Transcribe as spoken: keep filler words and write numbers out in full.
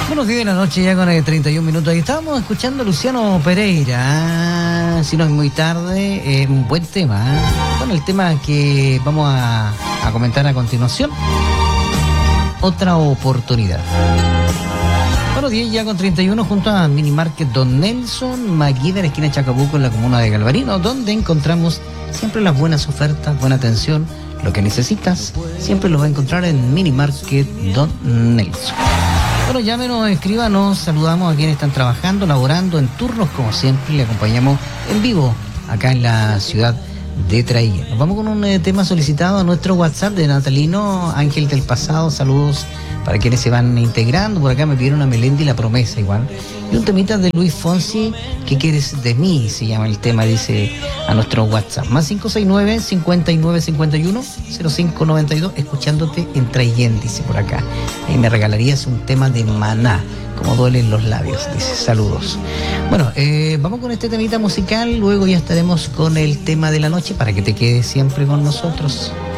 Buenos días de la noche, ya con el treinta y un minutos. Ahí estábamos escuchando a Luciano Pereira. Ah, si no es muy tarde, eh, un buen tema. ¿eh? Bueno, el tema que vamos a, a comentar a continuación. Otra oportunidad. Buenos días, ya con treinta y uno, junto a Mini Market Don Nelson Maguida, en la esquina de Chacabuco, en la comuna de Galvarino, donde encontramos siempre las buenas ofertas, buena atención. Lo que necesitas siempre lo vas a encontrar en Mini Market Don Nelson. Bueno, llámenos, escríbanos, saludamos a quienes están trabajando, laborando en turnos, como siempre, le acompañamos en vivo acá en la ciudad de Traiguén. Nos vamos con un eh, tema solicitado a nuestro WhatsApp de Natalino Ángel del Pasado. Saludos para quienes se van integrando. Por acá me pidieron a Melendi La Promesa igual. Y un temita de Luis Fonsi, ¿qué quieres de mí? Se llama el tema, dice a nuestro WhatsApp. Más cinco seis nueve, cincuenta y nueve cincuenta y uno, cero cinco noventa y dos, escuchándote en Traiguén, dice por acá. Y me regalarías un tema de Maná, como duelen los labios, dice. Saludos. Bueno, eh, vamos con este temita musical, luego ya estaremos con el tema de la noche para que te quedes siempre con nosotros.